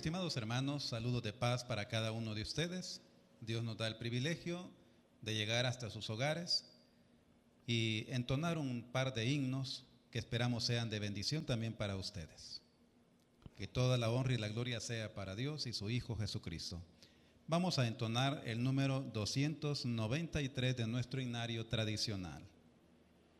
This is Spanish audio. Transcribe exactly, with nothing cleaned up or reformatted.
estimados hermanos, saludos de paz para cada uno de ustedes. Dios nos da el privilegio de llegar hasta sus hogares y entonar un par de himnos que esperamos sean de bendición también para ustedes. Que toda la honra y la gloria sea para Dios y su Hijo Jesucristo. Vamos a entonar el número doscientos noventa y tres de nuestro himnario tradicional.